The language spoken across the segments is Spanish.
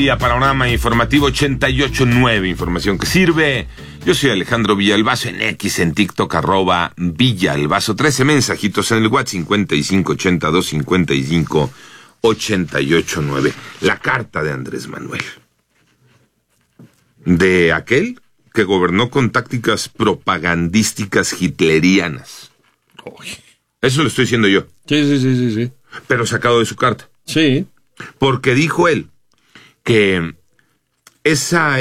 mediodía, panorama informativo 88.9, información que sirve. Yo soy Alejandro Villalbazo, en X, en TikTok, @Villalbazo. 13 mensajitos en el WhatsApp, 5582-5588-9. La carta de Andrés Manuel. De aquel que gobernó con tácticas propagandísticas hitlerianas. Eso lo estoy diciendo yo. Sí. Pero sacado de su carta. Sí. Porque dijo él que esa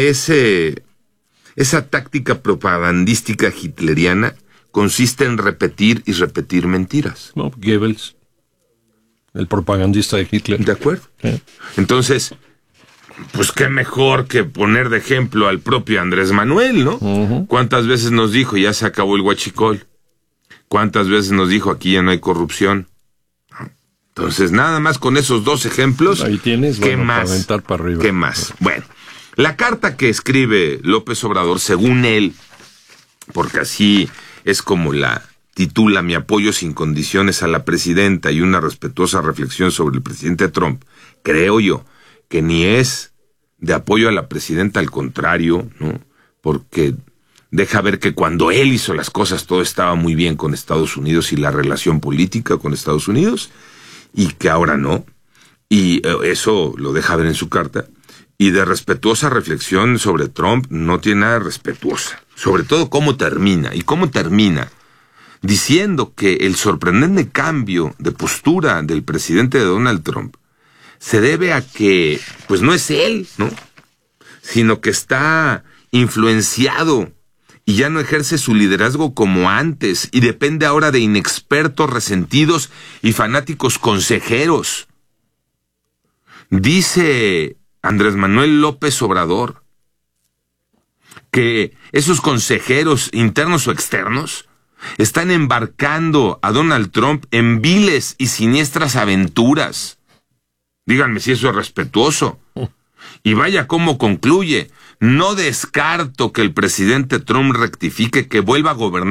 táctica propagandística hitleriana consiste en repetir y repetir mentiras. No, Goebbels, el propagandista de Hitler. ¿De acuerdo? Sí. Entonces, pues qué mejor que poner de ejemplo al propio Andrés Manuel, ¿no? Uh-huh. ¿Cuántas veces nos dijo, ya se acabó el huachicol? ¿Cuántas veces nos dijo, aquí ya no hay corrupción? Entonces, nada más con esos dos ejemplos. Ahí tienes, ¿qué bueno, más? para aventar para arriba. ¿Qué más? Bueno, la carta que escribe López Obrador, según él, porque así es como la titula, mi apoyo sin condiciones a la presidenta y una respetuosa reflexión sobre el presidente Trump, creo yo que ni es de apoyo a la presidenta, al contrario, ¿no? Porque deja ver que cuando él hizo las cosas todo estaba muy bien con Estados Unidos y la relación política con Estados Unidos, y que ahora no, y eso lo deja ver en su carta, y de respetuosa reflexión sobre Trump no tiene nada de respetuosa, sobre todo cómo termina diciendo que el sorprendente cambio de postura del presidente de Donald Trump se debe a que, pues no es él, ¿no? Sino que está influenciado y ya no ejerce su liderazgo como antes, y depende ahora de inexpertos, resentidos y fanáticos consejeros. Dice Andrés Manuel López Obrador que esos consejeros, internos o externos, están embarcando a Donald Trump en viles y siniestras aventuras. Díganme si eso es respetuoso. Y vaya cómo concluye. No descarto que el presidente Trump rectifique, que vuelva a gobernar